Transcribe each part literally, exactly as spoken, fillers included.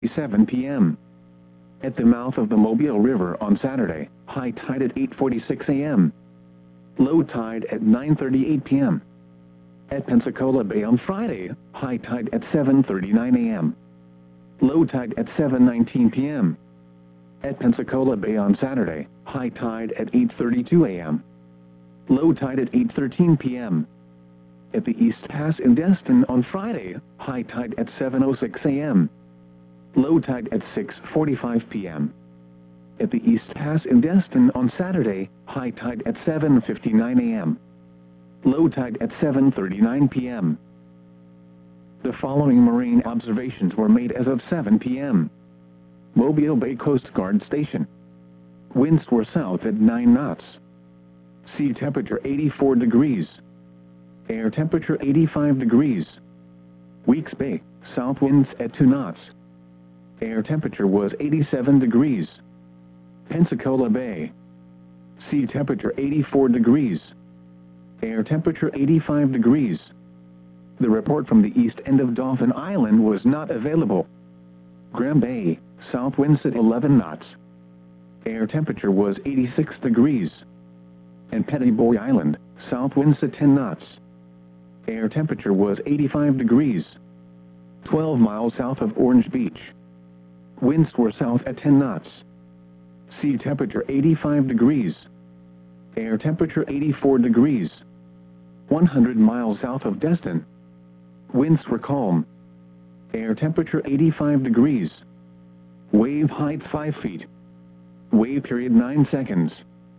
forty-seven p m At the mouth of the Mobile River on Saturday, high tide at eight forty-six a m Low tide at nine thirty-eight p m At Pensacola Bay on Friday, high tide at seven thirty-nine a m Low tide at seven nineteen p m At Pensacola Bay on Saturday, high tide at eight thirty-two a m Low tide at eight thirteen p m At the East Pass in Destin on Friday, high tide at seven oh six a m Low tide at six forty-five p m At the East Pass in Destin on Saturday, high tide at seven fifty-nine a m Low tide at seven thirty-nine p m The following marine observations were made as of seven p m Mobile Bay Coast Guard Station. Winds were south at nine knots. Sea temperature eighty-four degrees. Air temperature eighty-five degrees. Weeks Bay, south winds at two knots. Air temperature was eighty-seven degrees. Pensacola Bay. Sea temperature eighty-four degrees. Air temperature eighty-five degrees. The report from the east end of Dauphin Island was not available. Graham Bay, south winds at eleven knots. Air temperature was eighty-six degrees. And Petty Boy Island, south winds at ten knots. Air temperature was eighty-five degrees. twelve miles south of Orange Beach. Winds were south at ten knots. Sea temperature eighty-five degrees. Air temperature eighty-four degrees. one hundred miles south of Destin. Winds were calm. Air temperature eighty-five degrees. Wave height five feet. Wave period nine seconds.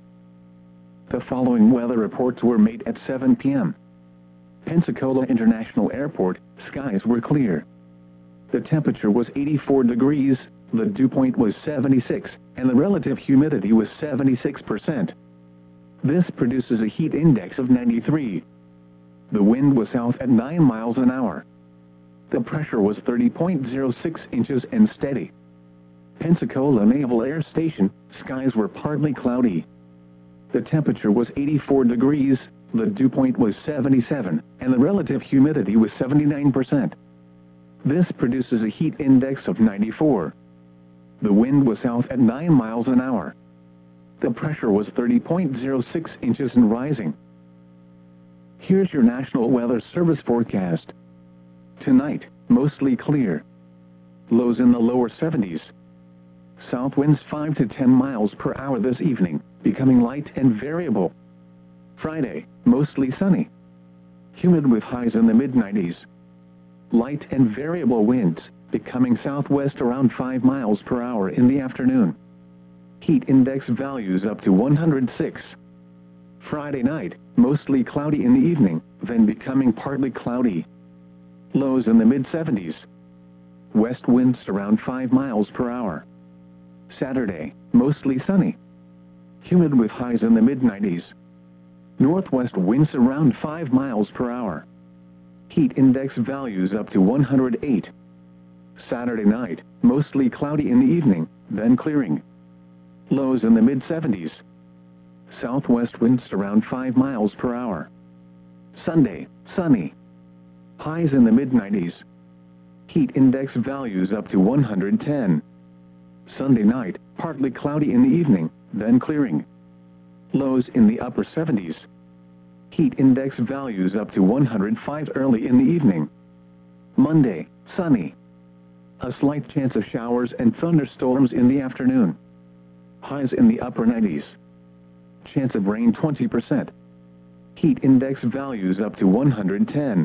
The following weather reports were made at seven p m Pensacola International Airport, skies were clear. The temperature was eighty-four degrees, the dew point was seventy-six, and the relative humidity was seventy-six percent. This produces a heat index of ninety-three. The wind was south at nine miles an hour. The pressure was thirty point zero six inches and steady. Pensacola Naval Air Station, skies were partly cloudy. The temperature was eighty-four degrees, the dew point was seventy-seven, and the relative humidity was seventy-nine percent. This produces a heat index of ninety-four. The wind was south at nine miles an hour. The pressure was thirty point zero six inches and rising. Here's your National Weather Service forecast. Tonight, mostly clear. Lows in the lower seventies. South winds five to ten miles per hour this evening, becoming light and variable. Friday, mostly sunny. Humid with highs in the mid nineties. Light and variable winds, becoming southwest around five miles per hour in the afternoon. Heat index values up to one hundred six. Friday night, mostly cloudy in the evening, then becoming partly cloudy. Lows in the mid seventies. West winds around five miles per hour. Saturday, mostly sunny. Humid with highs in the mid nineties. Northwest winds around five miles per hour. Heat index values up to one hundred eight. Saturday night, mostly cloudy in the evening, then clearing. Lows in the mid seventies. Southwest winds around five miles per hour. Sunday, sunny. Highs in the mid nineties. Heat index values up to one hundred ten. Sunday night, partly cloudy in the evening, then clearing. Lows in the upper seventies. Heat index values up to one hundred five early in the evening. Monday, sunny. A slight chance of showers and thunderstorms in the afternoon. Highs in the upper nineties. Chance of rain twenty percent. Heat index values up to one hundred ten.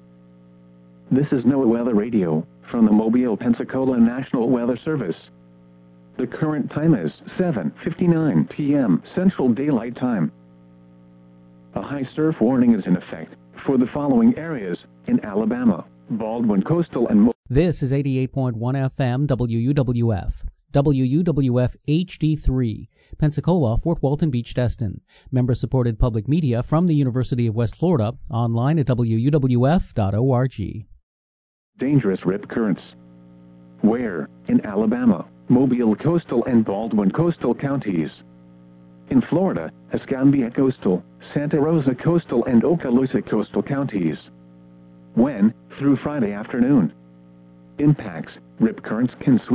This is NOAA Weather Radio, from the Mobile, Pensacola National Weather Service. The current time is seven fifty-nine p m Central Daylight Time. A high surf warning is in effect for the following areas in Alabama, Baldwin Coastal and Mo- This is eighty-eight point one F M W U W F, W U W F H D three, Pensacola, Fort Walton Beach, Destin. Member-supported public media from the University of West Florida, online at W U W F dot org. Dangerous rip currents. Where, in Alabama, Mobile Coastal and Baldwin Coastal counties. In Florida, Escambia Coastal, Santa Rosa Coastal and Okaloosa Coastal counties. When, through Friday afternoon. Impacts, rip currents can sweep